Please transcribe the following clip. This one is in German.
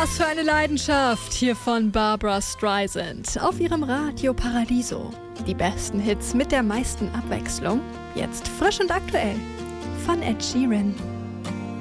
Was für eine Leidenschaft hier von Barbra Streisand auf ihrem Radio Paradiso. Die besten Hits mit der meisten Abwechslung, jetzt frisch und aktuell von Ed Sheeran.